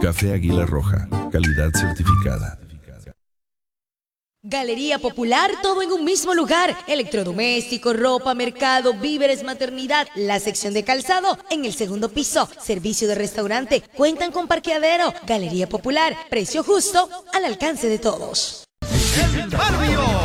Café Águila Roja, calidad certificada. Galería Popular, todo en un mismo lugar. Electrodomésticos, ropa, mercado, víveres, maternidad. La sección de calzado en el segundo piso. Servicio de restaurante. Cuentan con parqueadero. Galería Popular, precio justo al alcance de todos. ¡El barrio!